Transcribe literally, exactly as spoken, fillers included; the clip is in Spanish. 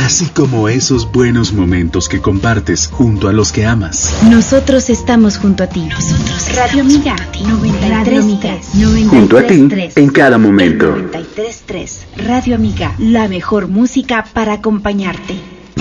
así como esos buenos momentos que compartes junto a los que amas. Nosotros estamos junto a ti. Nosotros Radio Amiga noventa y tres punto tres. Junto a ti en cada momento. noventa y tres punto tres. Radio Amiga, la mejor música para acompañarte.